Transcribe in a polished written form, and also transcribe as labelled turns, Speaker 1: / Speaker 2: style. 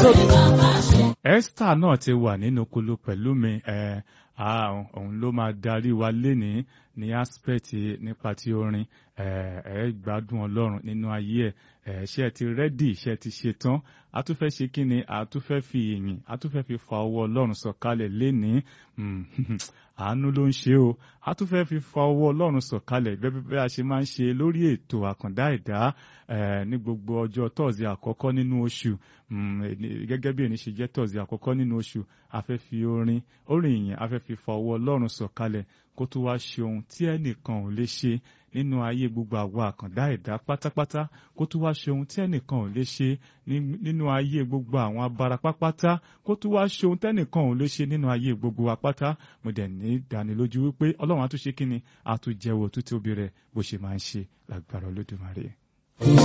Speaker 1: Esther náà ti wà nínú kulu pẹ̀lú mi òun ló máa darí wa lénìí ní aspect nípa ti orin gbádùn Ọlọ́run nínú ayé ṣé ti rẹ́dì ṣé ti ṣetán a tún fẹ́ ṣe kí ni a tún fẹ́ fi ìyìn a tún fẹ́ fi fa ọwọ́ Ọlọ́run sọ̀kalẹ̀ lénìí àánú ló ń ṣe o a tún fẹ́ fi fa ọwọ́ Ọlọ́run sọ̀kalẹ̀ bẹ́ẹ̀ a ṣe máa ń ṣe lórí ètò àkàndá ẹ̀dá ní gbogbo ọjọ́ tọ́ọ̀sì àkọ́kọ́ nínú oṣù gẹ́gẹ́ bí ẹni ṣe jẹ́ tọ́ọ̀sì àkọ́kọ́ nínú oṣù a fẹ́ fi orin ìyìn a fẹ́ fi fa ọwọ́ Ọlọ́run sọ̀kalẹ̀ kó tó wá ṣe ohun tí ẹnìkan ò lè ṣe nínú ayé gbogbo àwa àkàndá ẹ̀dá pátápátá kó tó wá ṣe ohun tí ẹnìkan ò lè ṣe nínú ayé gbogbo àwọn abarapá pátá kó tó wá ṣe ohun tí ẹnìkan ò lè ṣe nínú ayé gbogbo wa pátá mo dẹ̀ ní ìdánilójú wípé Ọlọ́run á tún ṣe kí ni á tún jẹ́wọ́ tútóbi rẹ̀ bó ṣe máa ń ṣe lágbára Olódùmarè.